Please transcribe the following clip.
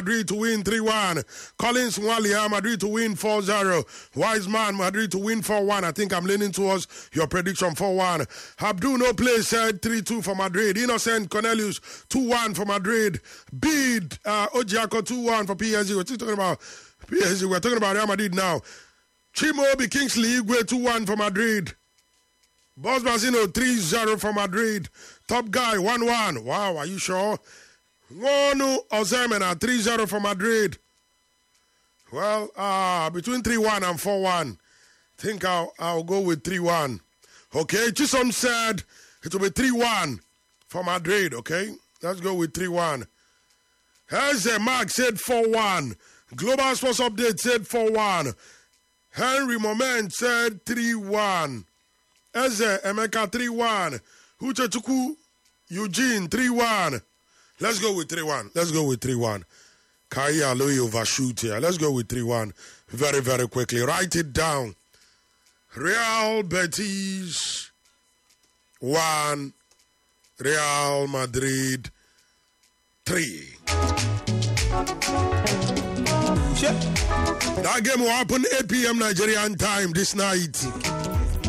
Madrid to win 3-1. Collins Walia, Madrid to win 4-0. Wiseman, Madrid to win 4-1. I think I'm leaning towards your prediction 4-1. Abdul no play said 3-2 for Madrid. Innocent Cornelius 2-1 for Madrid. Bid Ojiako 2-1 for PSG. We're still talking about PSG. We're talking about Real Madrid now. Chimobi Kingsley Igwe 2-1 for Madrid. Boss Basino 3-0 for Madrid. Top Guy 1-1. Wow, are you sure? Wonu Ozemena 3-0 for Madrid. Well, between 3-1 and 4-1. Think I'll go with 3-1. Okay, Chisom said it will be 3-1 for Madrid. Okay, let's go with 3-1. Here's Mark said 4-1. Global Sports Update said 4-1. Henry Moment said 3-1. Eze Emeka 3-1. Uche Chukwu Eugene 3-1. Let's go with 3-1. Let's go with 3-1. Kaya Aloy overshoot here. Let's go with 3-1. Very, very quickly. Write it down. Real Betis 1. Real Madrid 3. That game will happen 8 p.m. Nigerian time this night.